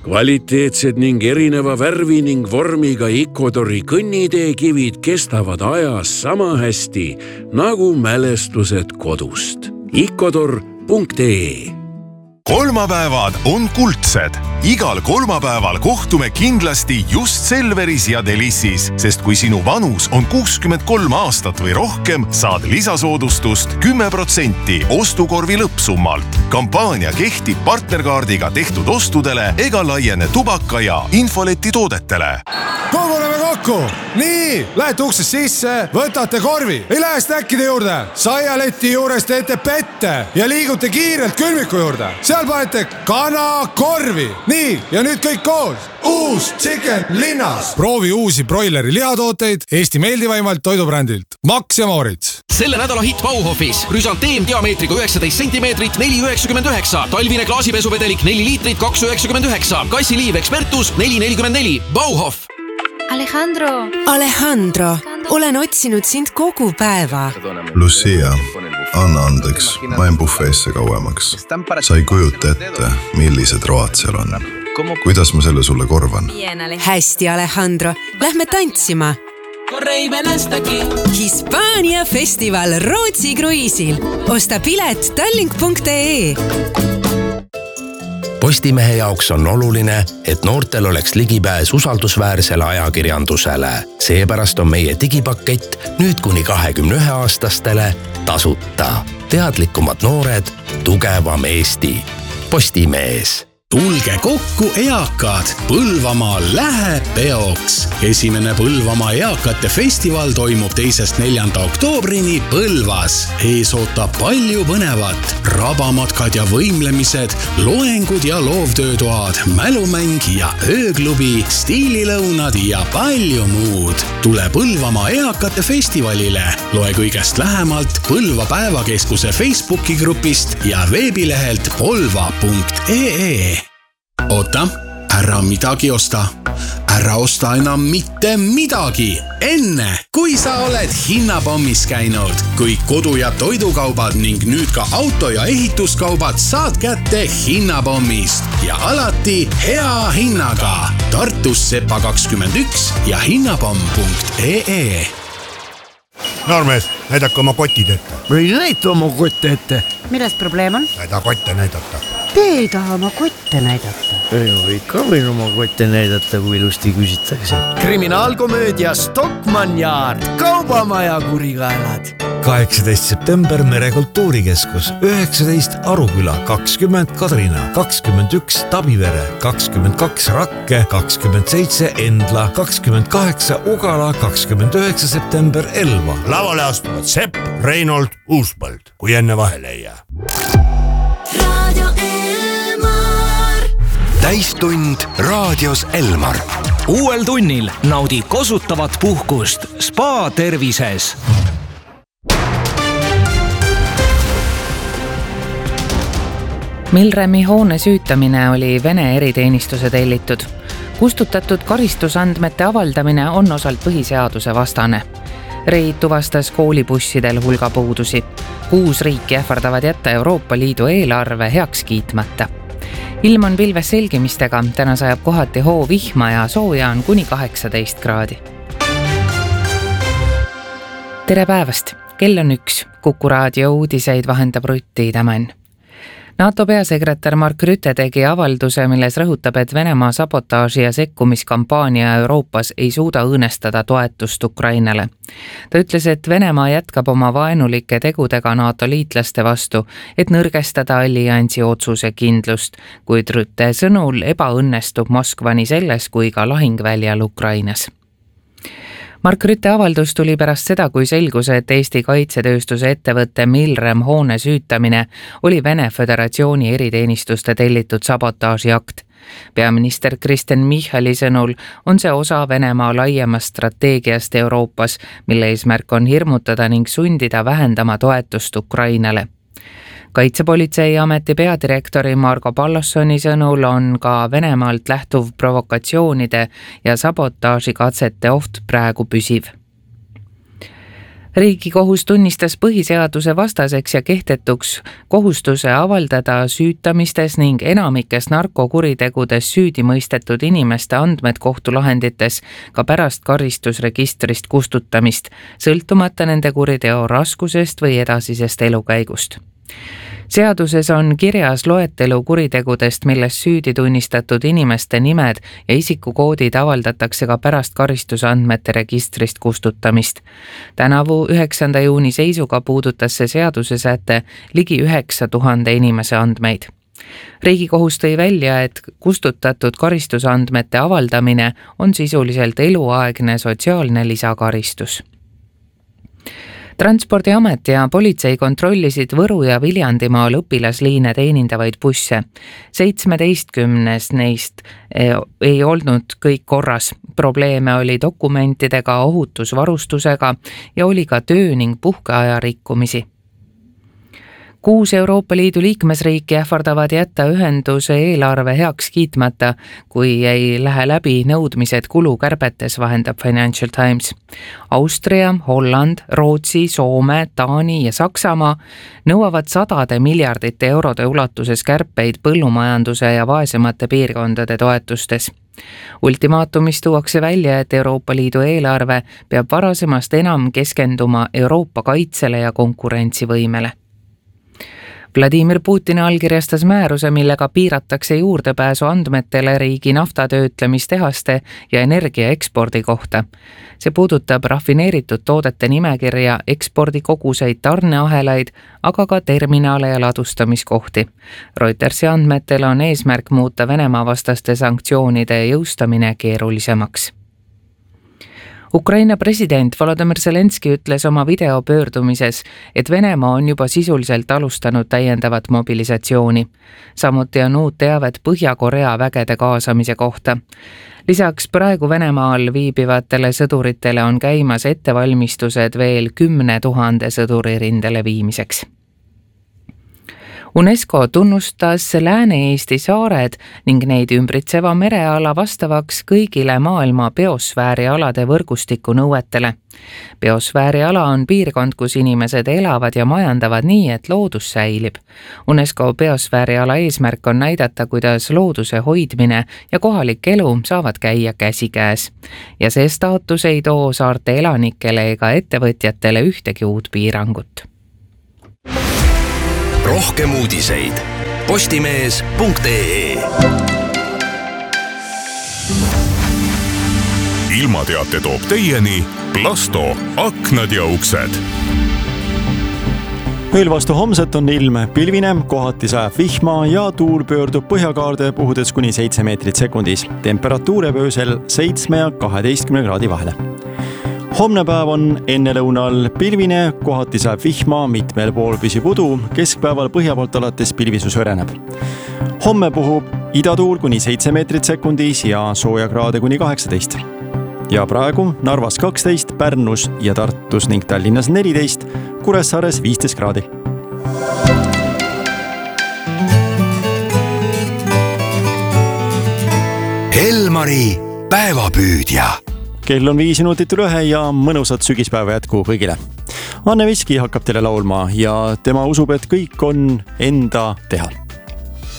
Kvaliteetsed ning erineva värvi ning vormiga Icodori kõnniteekivid kestavad ajas sama hästi nagu mälestused kodust. Icodor.ee Kolmapäevad on kuldsed. Igal kolmapäeval kohtume kindlasti just Selveris ja Delissis, sest kui sinu vanus on 63 aastat või rohkem, saad lisasoodustust 10% ostukorvi lõppsummalt. Kampaania kehtib partnerkaardiga tehtud ostudele ega laiene tubaka ja infoleti toodetele. Koguneme kokku! Nii, lähete uksest sisse, võtate korvi, ei lähe snäkkide juurde, saialeti juures teete pette ja liigute kiirelt külmiku juurde. Seal panete kanakorvi. Nii, ja nüüd kõik koos. Uus Chicken Linnas. Proovi uusi broileri lihatooteid Eesti meeldivaimalt toidubrändilt. Max ja Moritz. Selle nädala hitt Bauhofis. Rüsanteem diameetriga 19 cm, 4,99. Talvine klaasipesuvedelik 4 liitrit, 2,99. Kassiliiv Expertus 4,44. Bauhof. Alejandro, olen otsinud sind kogu päeva. Lucia, anna andeks, ma jäin bufeesse kauemaks. Sa ei kujuta ette, millised road seal on. Kuidas ma selle sulle korvan? Hästi, Alejandro, lähme tantsima. Hispaania festival Rootsi kruiisil. Osta pilet tallink.ee. Postimehe jaoks on oluline, et noortel oleks ligipääs usaldusväärsele ajakirjandusele. Seepärast on meie digipakett nüüd kuni 21-aastastele tasuta. Teadlikumad noored, tugevam Eesti. Postimees. Tulge kokku eakad, Põlvamaa läheb peoks. Esimene Põlvamaa eakate festival toimub 2.–4. oktoobrini Põlvas. Ees ootab palju põnevat, rabamatkad ja võimlemised, loengud ja loovtöötoad, mälumäng ja ööklubi, stiililõunad ja palju muud. Tule Põlvamaa eakate festivalile. Loe kõigest lähemalt Põlva päevakeskuse Facebooki grupist ja veebilehelt polva.ee. Oota, ära midagi osta. Ära osta enam mitte midagi. Enne, kui sa oled hinnapommis käinud. Kõik kodu- ja toidukaubad ning nüüd ka auto- ja ehituskaubad saad kätte hinnapommist. Ja alati hea hinnaga. Tartus Sepa 21 ja hinnapomm.ee. Noormees, näidake oma kotid ette. Või näita oma kotte ette. Milles probleem on? Näida kotte näidata. Te ei taha oma kotte näidata. Ikka võin oma kotte näidata, kui ilusti küsitakse. Kriminaalkomöödia Stockmann Yard. Kaubamaja kurikaelad. 18. september Merekultuurikeskus, 19 Aruküla, 20 Kadrina, 21 Tabivere, 22 Rakke, 27 Endla, 28 Ugala, 29 september Elva. Lavale astuvad Sepp, Reinhold, Uuspõld, kui enne vahele ei jää. Täistund raadios Elmar. Uuel tunnil naudi kosutavat puhkust Spa tervises. Milremi hoone süütamine oli Vene eriteenistuse tellitud. Kustutatud karistusandmete avaldamine on osalt põhiseaduse vastane. Reid tuvastas koolibussidel hulga puudusi. 6 riiki ähvardavad jätta Euroopa Liidu eelarve heaks kiitmata. Ilm on pilves selgimistega, täna sajab kohati hoovihma ja sooja on kuni 18 kraadi. Tere päevast, kell on 1. Kuku raadio uudiseid vahendab Rutti Tämän. NATO peasekretär Mark Rutte tegi avalduse, milles rõhutab, et Venemaa sabotaaži ja sekkumiskampaania Euroopas ei suuda õõnestada toetust Ukrainale. Ta ütles, et Venemaa jätkab oma vaenulike tegudega NATO liitlaste vastu, et nõrgestada alliansi otsuse kindlust, kuid Rutte sõnul ebaõnnestub Moskva nii selles kui ka lahingväljal Ukrainas. Mark Rutte avaldus tuli pärast seda, kui selgus, et Eesti kaitsetööstuse ettevõtte Milrem hoone süütamine oli Vene Föderatsiooni eriteenistuste tellitud sabotaažiakt. Peaminister Kristen Michali sõnul on see osa Venemaa laiemast strateegiast Euroopas, mille eesmärk on hirmutada ning sundida vähendama toetust Ukrainale. Kaitsepolitseiameti peadirektori Margo Pallossoni sõnul on ka Venemaalt lähtuv provokatsioonide ja sabotaažikatsete oht praegu püsiv. Riigikohus tunnistas põhiseaduse vastaseks ja kehtetuks kohustuse avaldada süütamistes ning enamikes narkokuritegudes süüdi mõistetud inimeste andmed kohtulahendites ka pärast karistusregistrist kustutamist, sõltumata nende kuriteo raskusest või edasisest elukäigust. Seaduses on kirjas loetelu kuritegudest, milles süüdi tunnistatud inimeste nimed ja isikukoodid avaldatakse ka pärast karistusandmete registrist kustutamist. Tänavu 9. juuni seisuga puudutas see seadusesäte ligi 9000 inimese andmeid. Riigikohus tõi välja, et kustutatud karistusandmete avaldamine on sisuliselt eluaegne sotsiaalne lisakaristus. Transpordiamet ja politsei kontrollisid Võru ja Viljandimaal õpilasliine teenindavaid busse. 17 neist ei olnud kõik korras. Probleeme oli dokumentidega, ohutusvarustusega ja oli ka töö ning puhkeaja rikkumisi. 6 Euroopa Liidu liikmesriiki ähvardavad jätta ühenduse eelarve heaks kiitmata, kui ei lähe läbi nõudmised kulukärbetes, vahendab Financial Times. Austria, Holland, Rootsi, Soome, Taani ja Saksamaa nõuavad sadade miljardite eurode ulatuses kärpeid põllumajanduse ja vaesemate piirkondade toetustes. Ultimaatumis tuuakse välja, et Euroopa Liidu eelarve peab varasemast enam keskenduma Euroopa kaitsele ja konkurentsivõimele. Vladimir Putin allkirjastas määruse, millega piiratakse juurdepääsu andmetele riigi naftatöötlemistehaste ja energia ekspordi kohta. See puudutab rafineeritud toodete nimekirja, ekspordikoguseid, tarneahelaid, aga ka terminale ja ladustamiskohti. Reutersi andmetel on eesmärk muuta Venemaa vastaste sanktsioonide jõustamine keerulisemaks. Ukraina president Volodymyr Zelenski ütles oma videopöördumises, et Venemaa on juba sisuliselt alustanud täiendavat mobilisatsiooni. Samuti on uut teavet Põhja-Korea vägede kaasamise kohta. Lisaks praegu Venemaal viibivatele sõduritele on käimas ettevalmistused veel 10 000 sõduri rindele viimiseks. UNESCO tunnustas Lääne-Eesti saared ning neid ümbritseva mereala vastavaks kõigile maailma biosfäärialade võrgustiku nõuetele. Biosfääriala on piirkond, kus inimesed elavad ja majandavad nii, et loodus säilib. UNESCO biosfääriala eesmärk on näidata, kuidas looduse hoidmine ja kohalik elu saavad käia käsikäes. Ja see staatus ei too saarte elanikele ega ettevõtjatele ühtegi uut piirangut. Rohkem uudiseid postimees.ee. Ilmateate toob teieni Plasto aknad ja uksed. Veel vastu homset on ilm pilvine, kohati sajab vihma ja tuul pöördub põhjakaarde puhudes kuni 7 meetrit sekundis. Temperatuur öösel 7 ja 12 kraadi vahele. Homne päev on ennelõunal pilvine, kohati sajab vihma, mitmel pool püsib udu, keskpäeval põhja poolt alates pilvisus hõreneb. Homme puhub idatuul kuni 7 meetrit sekundis ja soojakraade kuni 18. Ja praegu Narvas 12, Pärnus ja Tartus ning Tallinnas 14, Kuressaares 15 kraadi. Elmari päevapüüdja. Kell on 5 minutit üle 1 ja mõnusat sügispäeva jätku kõigile. Anne Viski hakkab teile laulma ja tema usub, et kõik on enda teha.